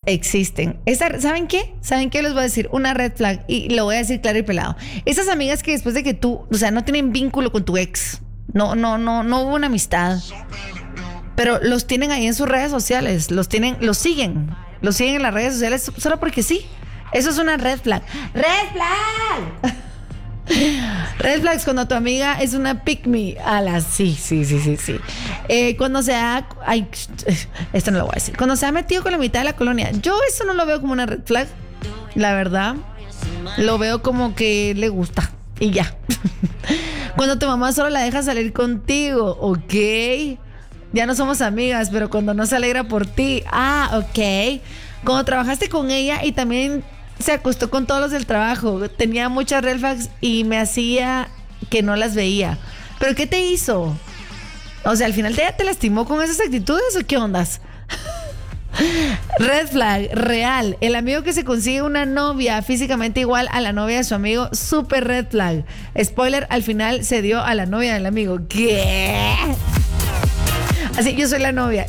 existen. ¿Saben qué? ¿Saben qué les voy a decir? Una red flag, y lo voy a decir claro y pelado. Esas amigas que después de que tú, o sea, no tienen vínculo con tu ex, no hubo una amistad, pero los tienen ahí en sus redes sociales, los siguen en las redes sociales solo porque sí. Eso es una red flag. ¡Red flag! Red flags cuando tu amiga es una pick me. Sí. Cuando se ha... Ay, esto no lo voy a decir. Cuando se ha metido con la mitad de la colonia. Yo eso no lo veo como una red flag. La verdad. Lo veo como que le gusta. Y ya. Cuando tu mamá solo la deja salir contigo. Ok. Ya no somos amigas, pero cuando no se alegra por ti. Ok. Cuando trabajaste con ella y también se acostó con todos los del trabajo. Tenía muchas red flags y me hacía que no las veía. ¿Pero qué te hizo? O sea, al final te lastimó con esas actitudes o qué ondas? Red flag, real. El amigo que se consigue una novia físicamente igual a la novia de su amigo, super red flag. Spoiler, al final se dio a la novia del amigo. ¿Qué? Así, yo soy la novia.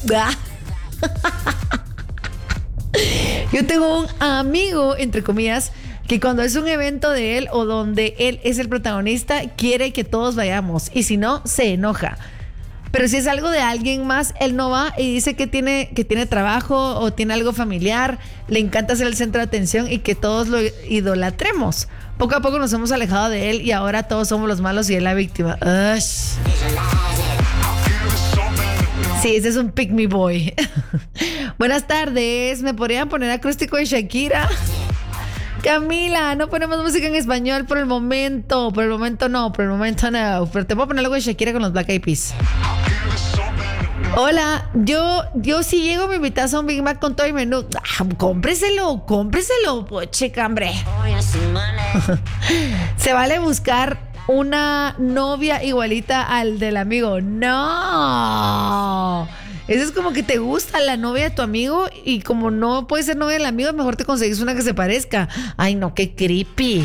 Yo tengo un amigo, entre comillas, que cuando es un evento de él o donde él es el protagonista, quiere que todos vayamos. Y si no, se enoja. Pero si es algo de alguien más, él no va y dice que tiene trabajo o tiene algo familiar. Le encanta ser el centro de atención y que todos lo idolatremos. Poco a poco nos hemos alejado de él y ahora todos somos los malos y él la víctima. Ush. Sí, ese es un pick me boy. Buenas tardes. ¿Me podrían poner acústico de Shakira? Camila, no ponemos música en español por el momento. Por el momento no. Pero te puedo poner algo de Shakira con los Black Eyed Peas. Hola, yo si llego me invitas a un Big Mac con todo el menú. Cómpreselo, poche, hambre. Se vale buscar una novia igualita al del amigo. No. Eso es como que te gusta la novia de tu amigo y como no puede ser novia del amigo, mejor te conseguís una que se parezca. Ay, no, qué creepy.